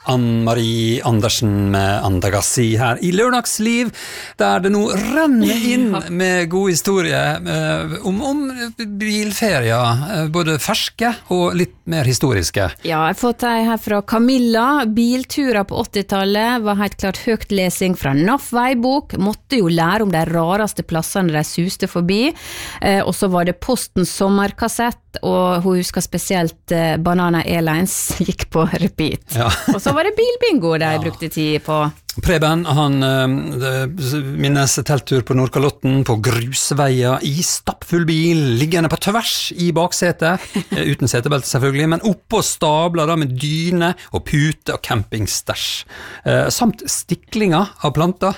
Ann-Marie Andersen med Andagassi her I Lørdagsliv, der det nå renner inn med god historie om bilferier, både ferske og litt mer historiske. Ja, jeg har fått ei her fra Camilla. Bilturer på 80-tallet var helt klart høgtlesing fra NAF veibok, måtte jo lære om de rareste plassene de suste forbi, og så var det Postens sommerkassett, og hun husker spesielt Banana Airlines gikk på repeat. Ja. Og så var det bilbingo de brukte tid på. Preben, han minnes telttur på Nordkalotten på grusveier I stappfull bil, liggende på tvers I baksetet, uten setebelte selvfølgelig, men oppå stabler da med dyne og pute og campingstæsj, samt stiklinger av planter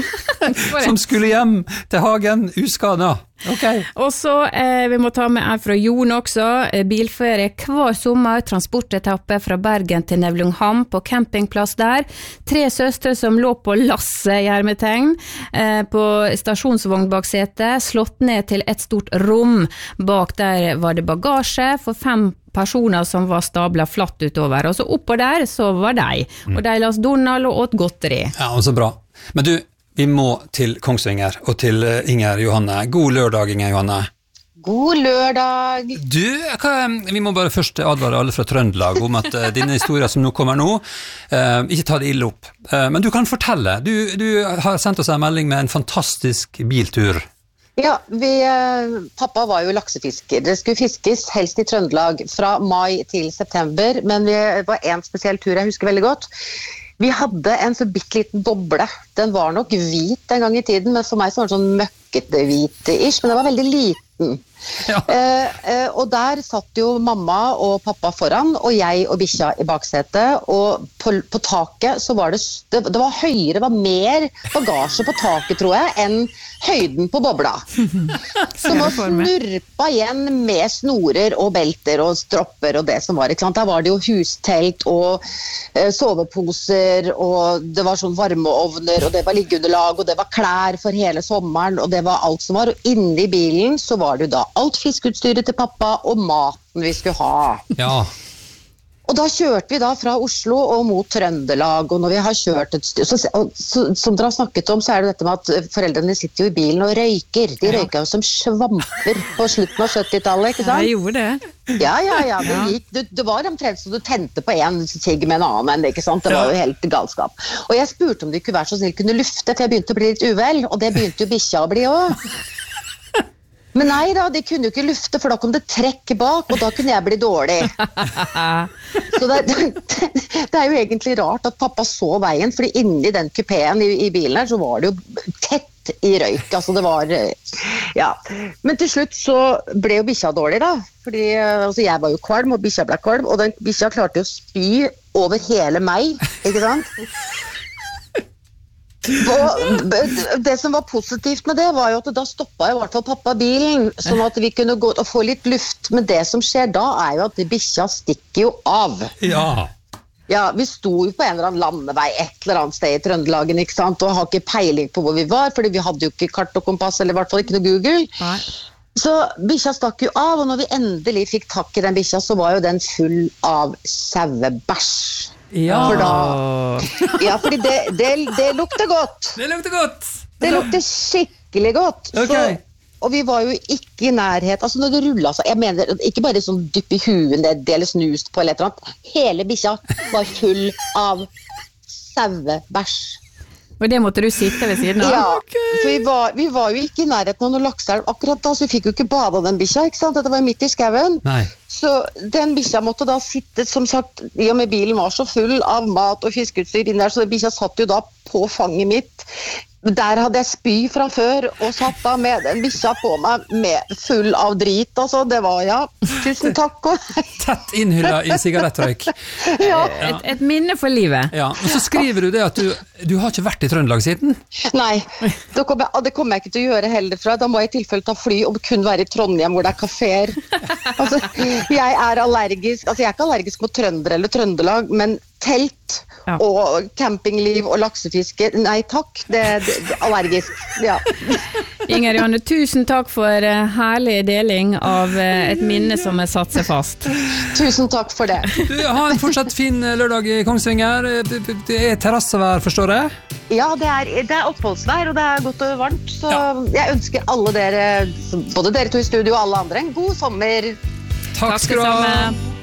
som skulle hjem til hagen uskadet. Okay. Og så vi må ta med her fra Jon også, bilferie hver sommer, transportetappe fra Bergen til Nevlungham på campingplass der, 3 søstre som lå på lasse I hermetegn på stasjonsvogn bak setet, slått ned til et stort rom, bak der var det bagasje for 5 personer som var stablet flatt utover, og så oppå der så var de, og de las Donald og åt godteri. Ja, og så bra. Men du, vi må til Kongsvinger og til Inger Johanne. God lørdag, Inger Johanne. God lørdag. Du, vi må bare først advare alle fra Trøndelag om at dine historier som nå kommer nå, ikke ta det ille opp. Men du kan fortelle. Du har sendt oss en melding med en fantastisk biltur. Ja, pappa var jo laksefisker. Det skulle fiskes helst I Trøndelag fra mai til september, men det var en spesiell tur jeg husker veldig godt. Vi hadde en så bitteliten boble. Den var nok hvit en gang I tiden, men for meg så var den sånn møkkete hvit-ish, men den var veldig liten. Ja. Og der satt jo mamma og pappa foran, og jeg og bikkja I baksetet, og på taket så var det var høyere, det var mer bagasje på taket, tror jeg, enn høyden på bobla. Så man snurpa igjen med snorer og belter og stropper og det som var, ikke sant? Der var det jo hustelt og soveposer, og det var sånn varmeovner, og det var liggeunderlag, og det var klær for hele sommeren, og det var alt som var, og inne I bilen så var det jo da alt fiskeutstyret til pappa og maten vi skulle ha. Ja. Og da kjørte vi da fra Oslo og mot Trøndelag, og når vi har kjørt et styr, som dere har snakket om, så det dette med at foreldrene sitter jo I bilen og røyker. De røyker jo som svamper på slutten av 70-tallet, ikke sant? Jeg gjorde det. Ja, det var omtrent så du tente på en sigg med en annen, ikke sant? Det var jo helt galskap. Og jeg spurte om de kunne være så snill, kunne lufte, for jeg begynte å bli litt uvel, og det begynte jo bikkja å bli også. Men nei da, de kunne jo ikke lufte, for da kom det trekk bak, og da kunne jeg bli dårlig. Så det jo egentlig rart at pappa så veien, fordi inni den kupeen I bilen her, så var det jo tett I røyk. Altså det var, ja. Men til slutt så ble jo bikkja dårlig da, fordi altså jeg var jo kvalm, og bikkja ble kvalm, og den bikkja klarte jo å spy over hele meg, ikke sant? Det som var positivt med det var jo at da stoppet I hvert fall pappa bilen sånn at vi kunne gå og få litt luft, men det som skjer da jo at bikkja stikker jo av. Ja, vi sto jo på en eller annen landevei et eller annet sted I Trøndelagen, ikke sant, og har ikke peiling på hvor vi var, fordi vi hadde jo ikke kart og kompass, eller I hvert fall ikke noe Google. Nei. Så bikkja stakk jo av, og når vi endelig fikk takk I den bikkja, så var jo den full av sauebæsj. Ja. Fordi det lukter godt. Det lukter godt. Det lukter skikkelig godt. Okay. Og vi var jo ikke I nærhet, altså når det rullet seg, jeg mener, ikke bare sånn dypp I huen, det eller snust på eller et eller annet, hele bikkja var full av sauebæsj. Og det måtte du sitte ved siden av? Ja, for vi var jo ikke I nærheten av noen lakselv akkurat da, så vi fikk jo ikke bade den bikkja, ikke sant? Dette var midt I skauen. Nei. Så den bikkja måtte da sitte, som sagt, I og med bilen var så full av mat og fiskeutstyr inn der, så bikkja satt jo da på fanget mitt. Der hadde jeg spy fra før, og satt da med en bikkja på meg med full av drit, altså. Det var, ja, tusen takk. Tett innhyllet I sigarettrøyk. Ja. Et minne for livet. Ja, og så skriver du det at du har ikke vært I Trøndelag siden? Nei, det kommer jeg ikke til å gjøre heller fra. Da må jeg I tilfelle ta fly og kun være I Trondheim hvor det kaféer. Altså, jeg allergisk, altså jeg ikke allergisk mot trønder eller Trøndelag, men telt og campingliv og laksefiske, nei takk, det allergisk, ja. Inger Janne, tusen takk for herlig deling av et minne som satt seg fast. Tusen takk for det. Du, ha en fortsatt fin lørdag I Kongsvinger. Det terrassevær, forstår jeg? Ja, det er oppholdsvær, og det godt og varmt, så jeg ønsker alle dere, både dere to I studio og alle andre, en god sommer. Takk skal du ha.